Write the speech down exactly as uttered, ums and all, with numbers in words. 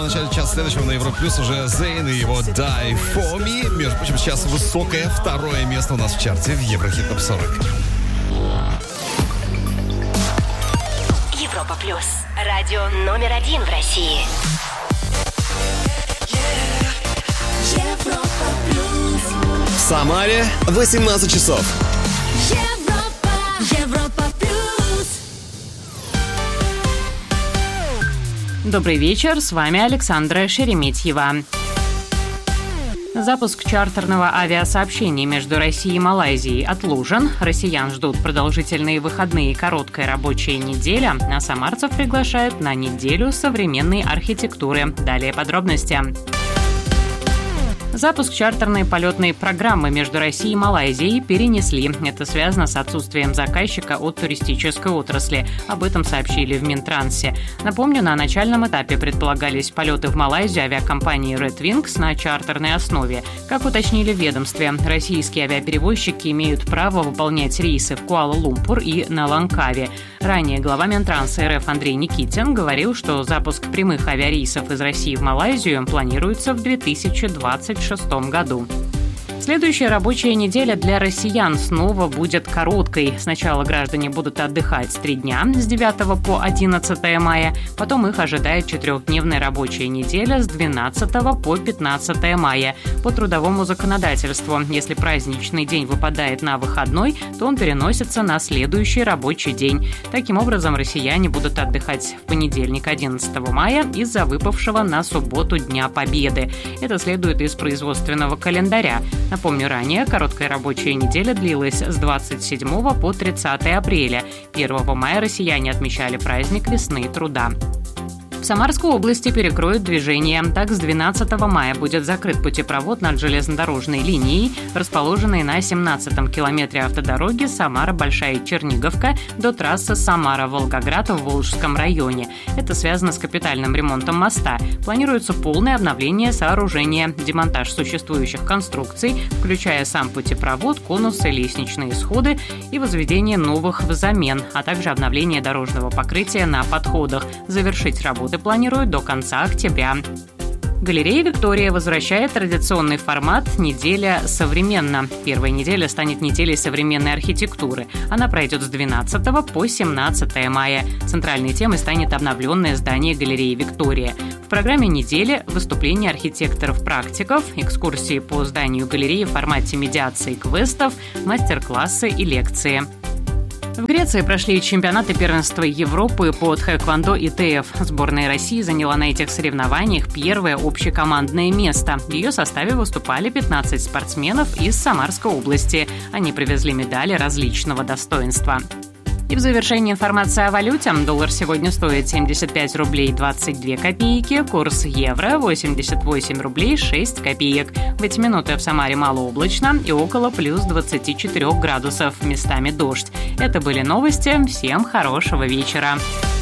начале часа следующего на Европе Плюс уже Зейн и его Die For Me. Между прочим, сейчас высокое второе место у нас в чарте в Еврохит Топ сорок. Европа Плюс. Радио номер один в России. Европа Плюс. В Самаре восемнадцать часов. Европа. Европа Плюс. Добрый вечер, с вами Александра Шереметьева. Запуск чартерного авиасообщения между Россией и Малайзией отложен. Россиян ждут продолжительные выходные и короткая рабочая неделя, а самарцев приглашают на неделю современной архитектуры. Далее подробности. Запуск чартерной полетной программы между Россией и Малайзией перенесли. Это связано с отсутствием заказчика от туристической отрасли. Об этом сообщили в Минтрансе. Напомню, на начальном этапе предполагались полеты в Малайзию авиакомпании Red Wings на чартерной основе. Как уточнили в ведомстве, российские авиаперевозчики имеют право выполнять рейсы в Куала-Лумпур и на Лангкаве. Ранее глава Минтранса РФ Андрей Никитин говорил, что запуск прямых авиарейсов из России в Малайзию планируется в две тысячи двадцать шестом году. Следующая рабочая неделя для россиян снова будет короткой. Сначала граждане будут отдыхать три дня с девятого по одиннадцатое мая, потом их ожидает четырехдневная рабочая неделя с двенадцатого по пятнадцатое мая. По трудовому законодательству, если праздничный день выпадает на выходной, то он переносится на следующий рабочий день. Таким образом, россияне будут отдыхать в понедельник одиннадцатого мая из-за выпавшего на субботу Дня Победы. Это следует из производственного календаря. Напомню, ранее короткая рабочая неделя длилась с двадцать седьмого по тридцатое апреля. первого мая россияне отмечали праздник весны и труда. В Самарской области перекроют движение. Так, с двенадцатого мая будет закрыт путепровод над железнодорожной линией, расположенной на семнадцатом километре автодороги Самара-Большая Черниговка до трассы Самара-Волгоград в Волжском районе. Это связано с капитальным ремонтом моста. Планируется полное обновление сооружения, демонтаж существующих конструкций, включая сам путепровод, конусы, лестничные сходы и возведение новых взамен, а также обновление дорожного покрытия на подходах. Завершить работы планируют до конца октября. Галерея «Виктория» возвращает традиционный формат «Неделя современно». Первая неделя станет неделей современной архитектуры. Она пройдет с двенадцатого по семнадцатое мая. Центральной темой станет обновленное здание галереи «Виктория». В программе недели выступления архитекторов-практиков, экскурсии по зданию галереи в формате медиации и квестов, мастер-классы и лекции. В Греции прошли чемпионаты первенства Европы по тхэквондо и тэ эф. Сборная России заняла на этих соревнованиях первое общекомандное место. В ее составе выступали пятнадцать спортсменов из Самарской области. Они привезли медали различного достоинства. И в завершении информация о валюте. Доллар сегодня стоит семьдесят пять рублей двадцать две копейки, курс евро восемьдесят восемь рублей шесть копеек. В эти минуты в Самаре малооблачно и около плюс двадцати четырёх градусов, местами дождь. Это были новости. Всем хорошего вечера.